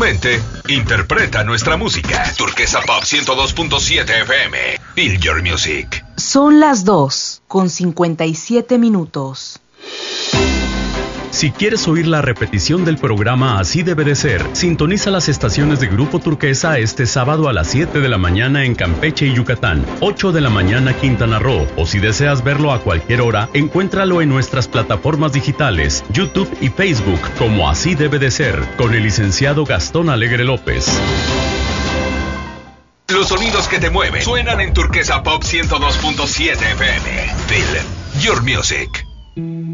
mente, interpreta nuestra música. Turquesa Pop 102.7 FM. Feel your music. Son las 2:57. Si quieres oír la repetición del programa Así Debe de Ser, sintoniza las estaciones de Grupo Turquesa este sábado a las 7 de la mañana en Campeche y Yucatán, 8 de la mañana Quintana Roo, o si deseas verlo a cualquier hora, encuéntralo en nuestras plataformas digitales, YouTube y Facebook, como Así Debe de Ser, con el licenciado Gastón Alegre López. Los sonidos que te mueven suenan en Turquesa Pop 102.7 FM. Feel your music.